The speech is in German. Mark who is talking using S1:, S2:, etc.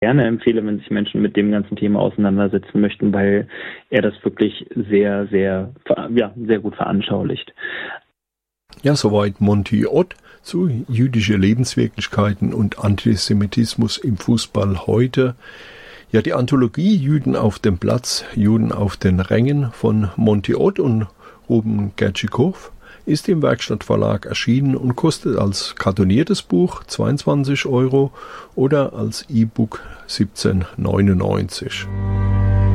S1: gerne empfehle, wenn sich Menschen mit dem ganzen Thema auseinandersetzen möchten, weil er das wirklich sehr, sehr, sehr gut veranschaulicht.
S2: Ja, soweit Monty Ott zu jüdische Lebenswirklichkeiten und Antisemitismus im Fußball heute. Ja, die Anthologie Juden auf dem Platz, Juden auf den Rängen von Monty Ott und Ruben Gertschikow ist im Werkstattverlag erschienen und kostet als kartoniertes Buch 22 € oder als E-Book 17,99 €.